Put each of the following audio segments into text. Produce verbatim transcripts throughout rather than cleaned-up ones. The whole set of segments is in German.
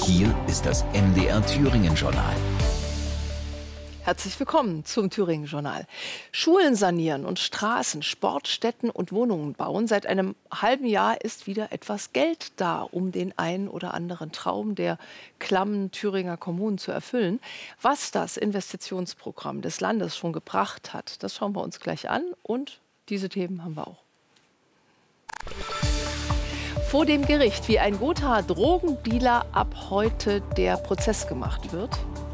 Hier ist das M D R Thüringen-Journal. Herzlich willkommen zum Thüringen-Journal. Schulen sanieren und Straßen, Sportstätten und Wohnungen bauen. Seit einem halben Jahr ist wieder etwas Geld da, um den einen oder anderen Traum der klammen Thüringer Kommunen zu erfüllen. Was das Investitionsprogramm des Landes schon gebracht hat, das schauen wir uns gleich an. Und diese Themen haben wir auch. Vor dem Gericht, wie ein Gothaer Drogendealer ab heute der Prozess gemacht wird.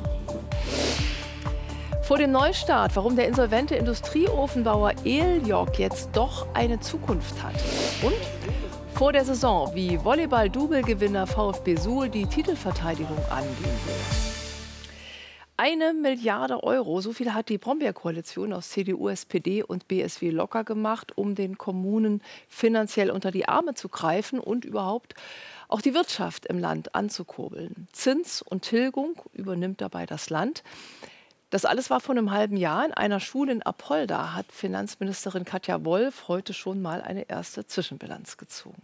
Vor dem Neustart, warum der insolvente Industrieofenbauer Eljok jetzt doch eine Zukunft hat. Und vor der Saison, wie Volleyball-Double-Gewinner VfB Suhl die Titelverteidigung angehen will. Eine Milliarde Euro, so viel hat die Brombeer-Koalition aus C D U, S P D und B S W locker gemacht, um den Kommunen finanziell unter die Arme zu greifen und überhaupt auch die Wirtschaft im Land anzukurbeln. Zins und Tilgung übernimmt dabei das Land. Das alles war vor einem halben Jahr. In einer Schule in Apolda hat Finanzministerin Katja Wolf heute schon mal eine erste Zwischenbilanz gezogen.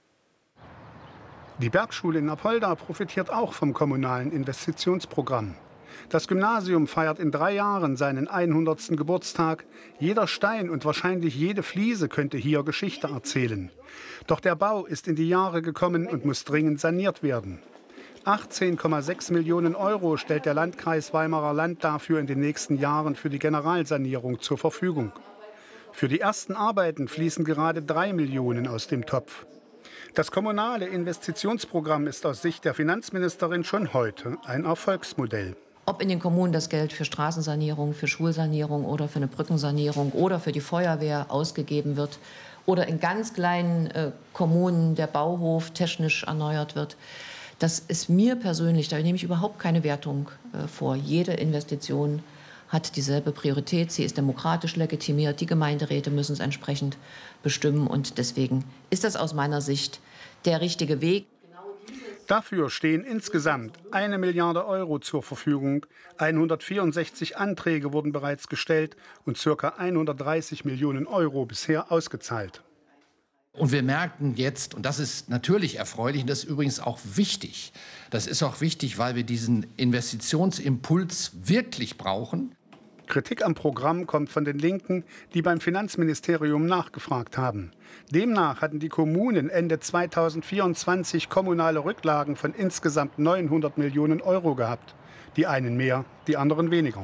Die Bergschule in Apolda profitiert auch vom kommunalen Investitionsprogramm. Das Gymnasium feiert in drei Jahren seinen hundertsten Geburtstag. Jeder Stein und wahrscheinlich jede Fliese könnte hier Geschichte erzählen. Doch der Bau ist in die Jahre gekommen und muss dringend saniert werden. achtzehn Komma sechs Millionen Euro stellt der Landkreis Weimarer Land dafür in den nächsten Jahren für die Generalsanierung zur Verfügung. Für die ersten Arbeiten fließen gerade drei Millionen aus dem Topf. Das kommunale Investitionsprogramm ist aus Sicht der Finanzministerin schon heute ein Erfolgsmodell. Ob in den Kommunen das Geld für Straßensanierung, für Schulsanierung oder für eine Brückensanierung oder für die Feuerwehr ausgegeben wird oder in ganz kleinen äh, Kommunen der Bauhof technisch erneuert wird, das ist mir persönlich, da nehme ich überhaupt keine Wertung äh, vor. Jede Investition hat dieselbe Priorität, sie ist demokratisch legitimiert, die Gemeinderäte müssen es entsprechend bestimmen und deswegen ist das aus meiner Sicht der richtige Weg. Dafür stehen insgesamt eine Milliarde Euro zur Verfügung. hundertvierundsechzig Anträge wurden bereits gestellt und ca. hundertdreißig Millionen Euro bisher ausgezahlt. Und wir merken jetzt, und das ist natürlich erfreulich, und das ist übrigens auch wichtig, das ist auch wichtig, weil wir diesen Investitionsimpuls wirklich brauchen. Kritik am Programm kommt von den Linken, die beim Finanzministerium nachgefragt haben. Demnach hatten die Kommunen Ende zweitausendvierundzwanzig kommunale Rücklagen von insgesamt neunhundert Millionen Euro gehabt. Die einen mehr, die anderen weniger.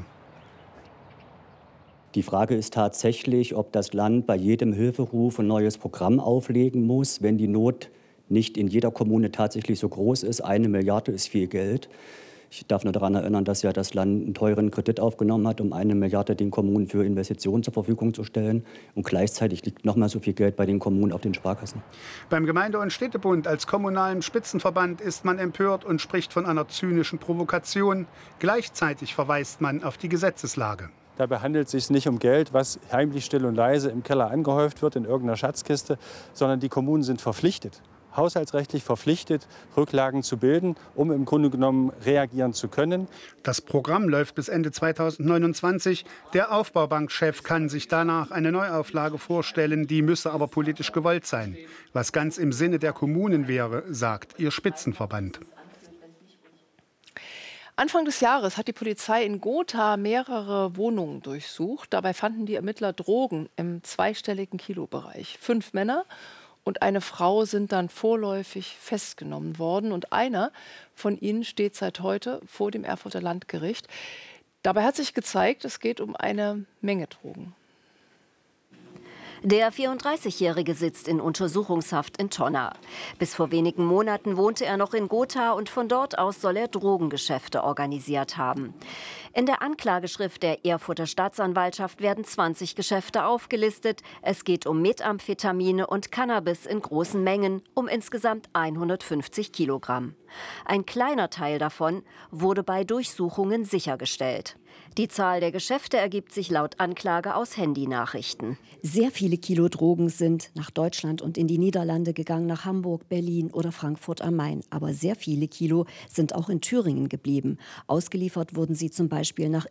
Die Frage ist tatsächlich, ob das Land bei jedem Hilferuf ein neues Programm auflegen muss, wenn die Not nicht in jeder Kommune tatsächlich so groß ist. Eine Milliarde ist viel Geld. Ich darf nur daran erinnern, dass ja das Land einen teuren Kredit aufgenommen hat, um eine Milliarde den Kommunen für Investitionen zur Verfügung zu stellen. Und gleichzeitig liegt noch mal so viel Geld bei den Kommunen auf den Sparkassen. Beim Gemeinde- und Städtebund als kommunalen Spitzenverband ist man empört und spricht von einer zynischen Provokation. Gleichzeitig verweist man auf die Gesetzeslage. Dabei handelt es sich nicht um Geld, was heimlich, still und leise im Keller angehäuft wird in irgendeiner Schatzkiste, sondern die Kommunen sind verpflichtet, haushaltsrechtlich verpflichtet, Rücklagen zu bilden, um im Grunde genommen reagieren zu können. Das Programm läuft bis Ende zweitausendneunundzwanzig. Der Aufbaubankchef kann sich danach eine Neuauflage vorstellen, die müsse aber politisch gewollt sein. Was ganz im Sinne der Kommunen wäre, sagt ihr Spitzenverband. Anfang des Jahres hat die Polizei in Gotha mehrere Wohnungen durchsucht. Dabei fanden die Ermittler Drogen im zweistelligen Kilobereich. Fünf Männer und eine Frau sind dann vorläufig festgenommen worden. Und einer von ihnen steht seit heute vor dem Erfurter Landgericht. Dabei hat sich gezeigt, es geht um eine Menge Drogen. Der vierunddreißigjährige sitzt in Untersuchungshaft in Tonna. Bis vor wenigen Monaten wohnte er noch in Gotha und von dort aus soll er Drogengeschäfte organisiert haben. In der Anklageschrift der Erfurter Staatsanwaltschaft werden zwanzig Geschäfte aufgelistet. Es geht um Methamphetamine und Cannabis in großen Mengen, um insgesamt hundertfünfzig Kilogramm. Ein kleiner Teil davon wurde bei Durchsuchungen sichergestellt. Die Zahl der Geschäfte ergibt sich laut Anklage aus Handynachrichten. Sehr viele Kilo Drogen sind nach Deutschland und in die Niederlande gegangen, nach Hamburg, Berlin oder Frankfurt am Main. Aber sehr viele Kilo sind auch in Thüringen geblieben. Ausgeliefert wurden sie zum Beispiel nach